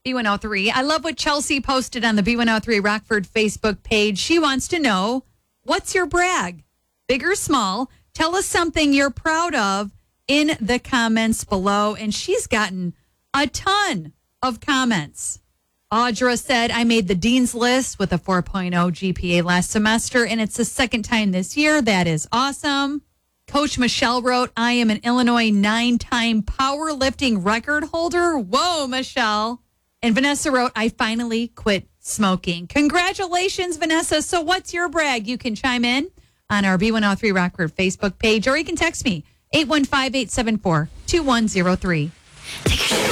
B103. I love what Chelsea posted on the B103 Rockford Facebook page. She wants to know, what's your brag? Big or small? Tell us something you're proud of in the comments below. And she's gotten a ton of comments. Audra said, I made the dean's list with a 4.0 GPA last semester, and it's the second time this year. That is awesome. Coach Michelle wrote, I am an Illinois 9-time powerlifting record holder. Whoa, Michelle. And Vanessa wrote, I finally quit smoking. Congratulations, Vanessa. So what's your brag? You can chime in on our B103 Rockford Facebook page, or you can text me, 815-874-2103.